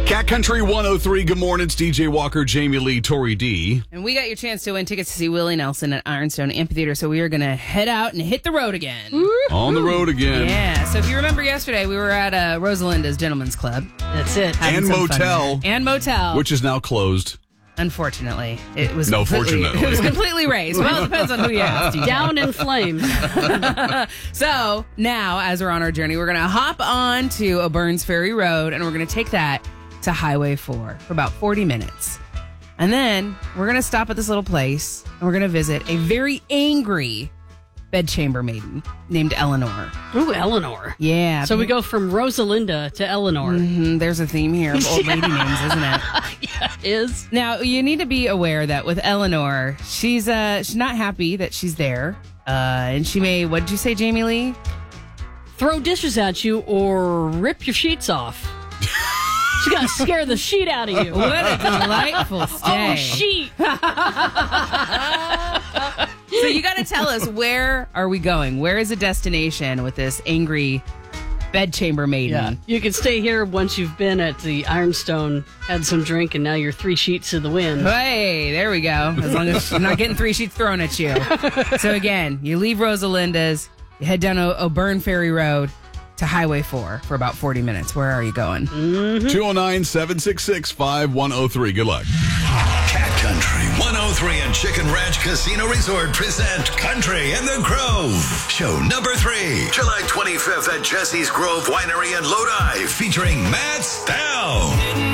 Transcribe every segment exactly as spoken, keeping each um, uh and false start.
Cat Country one oh three, good morning. It's D J Walker, Jamie Lee, Tori D. And we got your chance to win tickets to see Willie Nelson at Ironstone Amphitheater, so we are going to head out and hit the road again. Woo-hoo. On the road again. Yeah, so if you remember yesterday, we were at uh, Rosalinda's Gentleman's Club. That's it. And Motel. And Motel. Which is now closed. Unfortunately. It was no, completely, fortunately. It was completely raised. Well, it depends on who you ask. Down in flames. So now, as we're on our journey, we're going to hop on to O'Byrne's Ferry Road, and we're going to take that to Highway four for about forty minutes. And then we're going to stop at this little place, and we're going to visit a very angry bedchamber maiden named Eleanor. Ooh, Eleanor. Yeah. So we go from Rosalinda to Eleanor. Mm-hmm. There's a theme here of old lady names, isn't it? Yeah, it is. Now, you need to be aware that with Eleanor, she's uh, she's not happy that she's there. Uh, and she may, what did you say, Jamie Lee? Throw dishes at you or rip your sheets off. She's got to scare the sheet out of you. What a delightful stay. Oh, sheet. So you got to tell us, where are we going? Where is the destination with this angry bedchamber maiden? Yeah. You can stay here once you've been at the Ironstone, had some drink, and now you're three sheets to the wind. Hey, there we go. As long as you're not getting three sheets thrown at you. So again, you leave Rosalinda's, you head down o- O'Byrne Ferry Road to Highway four for about forty minutes. Where are you going? Mm-hmm. two oh nine, seven six six, five one oh three. Good luck. Cat Country one oh three and Chicken Ranch Casino Resort present Country in the Grove. Show number three, July twenty-fifth at Jesse's Grove Winery in Lodi, featuring Matt Stone,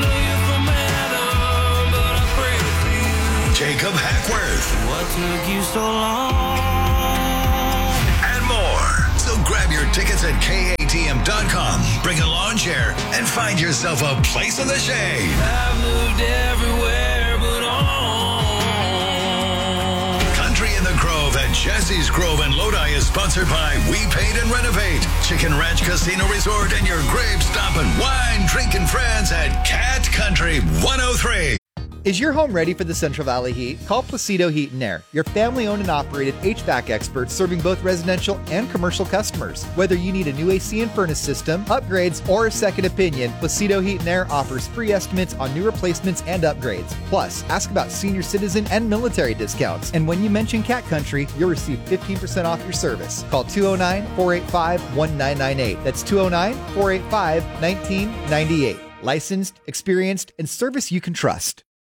Jacob Hackworth, What took you so long? and more. So grab your tickets at K A T M dot com, bring a lawn chair, and find yourself a place in the shade. I've moved everywhere but home. Country in the Grove at Jesse's Grove in Lodi is sponsored by We Paint and Renovate, Chicken Ranch Casino Resort, and your grave stopping, wine drinking friends at Cat Country one oh three. Is your home ready for the Central Valley heat? Call Placido Heat and Air, your family-owned and operated H V A C experts serving both residential and commercial customers. Whether you need a new A C and furnace system, upgrades, or a second opinion, Placido Heat and Air offers free estimates on new replacements and upgrades. Plus, ask about senior citizen and military discounts. And when you mention Cat Country, you'll receive fifteen percent off your service. Call two oh nine, four eight five, one nine nine eight. That's two oh nine, four eight five, one nine nine eight. Licensed, experienced, and service you can trust.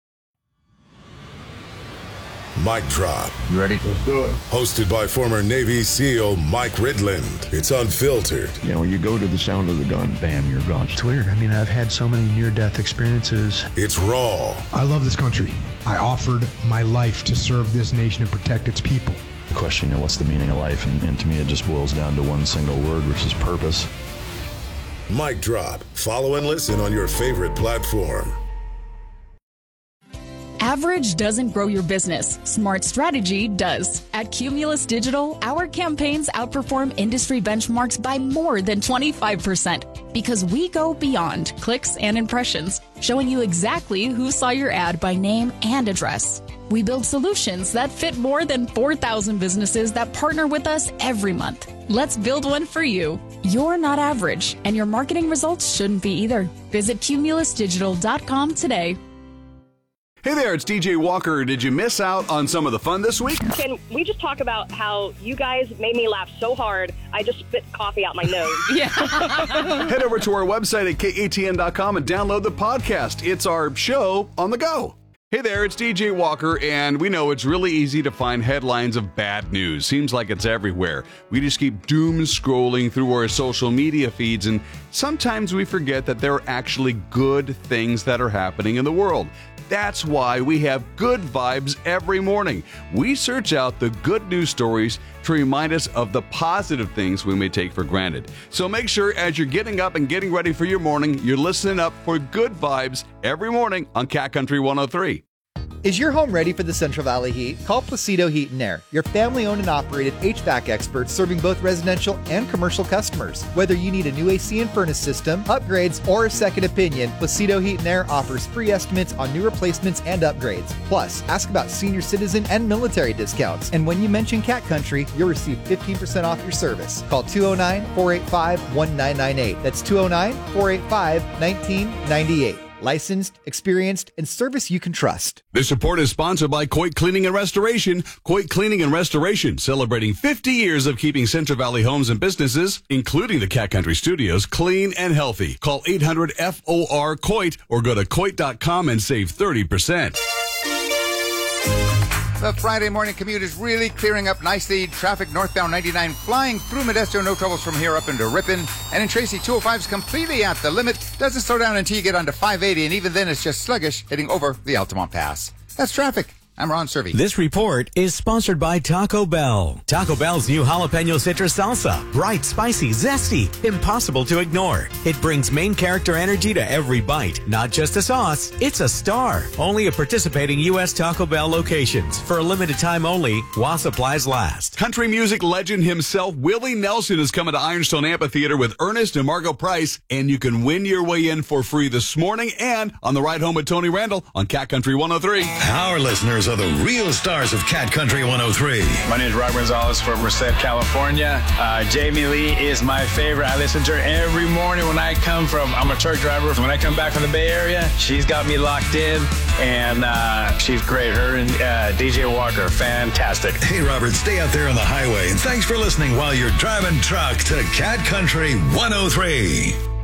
Mic Drop. You ready? Let's do it. Hosted by former Navy SEAL Mike Ridland. It's unfiltered. You know, when you go to the sound of the gun, bam, you're gone. It's weird. I mean, I've had so many near-death experiences. It's raw. I love this country. I offered my life to serve this nation and protect its people. The question, you know, what's the meaning of life? And, and to me, it just boils down to one single word, which is purpose. Mic Drop. Follow and listen on your favorite platform. Average doesn't grow your business. Smart strategy does. At Cumulus Digital, our campaigns outperform industry benchmarks by more than twenty-five percent because we go beyond clicks and impressions, showing you exactly who saw your ad by name and address. We build solutions that fit more than four thousand businesses that partner with us every month. Let's build one for you. You're not average, and your marketing results shouldn't be either. Visit cumulus digital dot com today. Hey there, it's D J Walker. Did you miss out on some of the fun this week? Can we just talk about how you guys made me laugh so hard, I just spit coffee out my nose? Yeah. Head over to our website at K A T M dot com and download the podcast. It's our show on the go. Hey there, it's D J Walker, and we know it's really easy to find headlines of bad news. Seems like it's everywhere. We just keep doom scrolling through our social media feeds, and sometimes we forget that there are actually good things that are happening in the world. That's why we have Good Vibes every morning. We search out the good news stories to remind us of the positive things we may take for granted. So make sure as you're getting up and getting ready for your morning, you're listening up for Good Vibes every morning on Cat Country one oh three. Is your home ready for the Central Valley heat? Call Placido Heat and Air, your family-owned and operated H V A C experts serving both residential and commercial customers. Whether you need a new A C and furnace system, upgrades, or a second opinion, Placido Heat and Air offers free estimates on new replacements and upgrades. Plus, ask about senior citizen and military discounts. And when you mention Cat Country, you'll receive fifteen percent off your service. Call two oh nine, four eight five, one nine nine eight. That's two oh nine, four eight five, one nine nine eight. Licensed, experienced, and service you can trust. This report is sponsored by Coit Cleaning and Restoration. Coit Cleaning and Restoration, celebrating fifty years of keeping Central Valley homes and businesses, including the Cat Country Studios, clean and healthy. Call eight hundred F O R COIT or go to coit dot com and save thirty percent. The Friday morning commute is really clearing up nicely. Traffic northbound ninety-nine flying through Modesto. No troubles from here up into Ripon. And in Tracy, two oh five is completely at the limit. Doesn't slow down until you get onto five eighty, and even then it's just sluggish heading over the Altamont Pass. That's traffic. I'm Ron Servey. This report is sponsored by Taco Bell. Taco Bell's new jalapeno citrus salsa. Bright, spicy, zesty, impossible to ignore. It brings main character energy to every bite. Not just a sauce, it's a star. Only at participating U S Taco Bell locations. For a limited time only, while supplies last. Country music legend himself, Willie Nelson, is coming to Ironstone Amphitheater with Ernest and Margot Price, and you can win your way in for free this morning and on the ride home with Tony Randall on Cat Country one oh three. Our listeners are the real stars of Cat Country one oh three. My name is Rob Gonzalez from Merced, California. Uh, Jamie Lee is my favorite. I listen to her every morning when I come from, I'm a truck driver. When I come back from the Bay Area, she's got me locked in, and uh, she's great. Her and uh, D J Walker, fantastic. Hey, Robert, stay out there on the highway, and thanks for listening while you're driving truck to Cat Country one oh three.